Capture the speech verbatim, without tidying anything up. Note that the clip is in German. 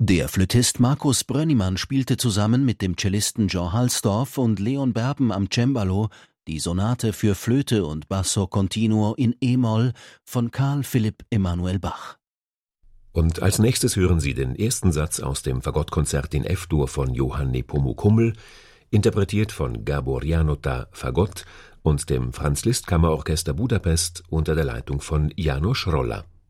Der Flötist Markus Brönnimann spielte zusammen mit dem Cellisten Jean Halsdorf und Leon Berben am Cembalo die Sonate für Flöte und Basso Continuo in e-Moll von Carl Philipp Emanuel Bach. Und als nächstes hören Sie den ersten Satz aus dem Fagottkonzert in F-Dur von Johann Nepomuk Hummel, interpretiert von Gábor Janota Fagott und dem Franz-Liszt-Kammerorchester Budapest unter der Leitung von János Rolla.